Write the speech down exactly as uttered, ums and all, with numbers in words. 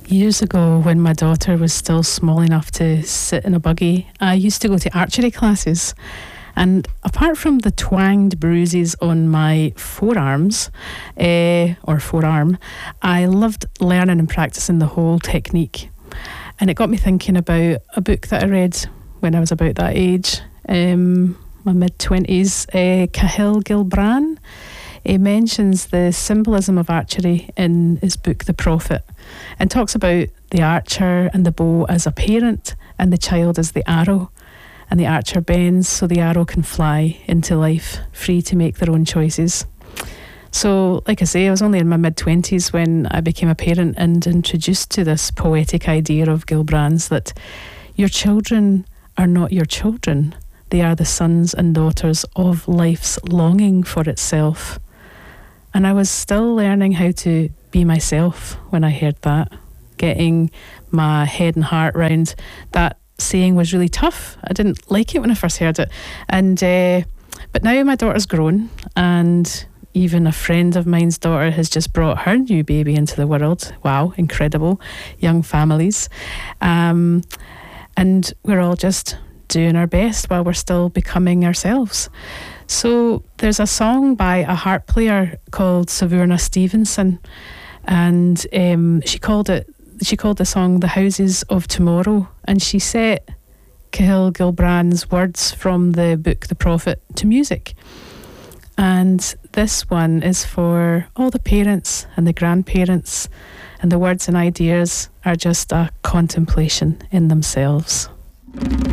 Years ago, when my daughter was still small enough to sit in a buggy, I used to go to archery classes. And apart from the twanged bruises on my forearms, eh, or forearm, I loved learning and practicing the whole technique. And it got me thinking about a book that I read when I was about that age, um, my mid-twenties, uh, Cahill Gilbran. He mentions the symbolism of archery in his book The Prophet, and talks about the archer and the bow as a parent and the child as the arrow, and the archer bends so the arrow can fly into life, free to make their own choices. So, like I say, I was only in my mid-twenties when I became a parent and introduced to this poetic idea of Gilbran's, that your children are not your children. They are the sons and daughters of life's longing for itself. And I was still learning how to be myself when I heard that. Getting my head and heart round that saying was really tough. I didn't like it when I first heard it. And uh, but now my daughter's grown, and even a friend of mine's daughter has just brought her new baby into the world. Wow, incredible. Young families. Um, and we're all just doing our best while we're still becoming ourselves. So there's a song by a harp player called Savorna Stevenson, and um, she called it she called the song The Houses of Tomorrow, and she set Cahill Gilbran's words from the book The Prophet to music. And this one is for all the parents and the grandparents, and the words and ideas are just a contemplation in themselves.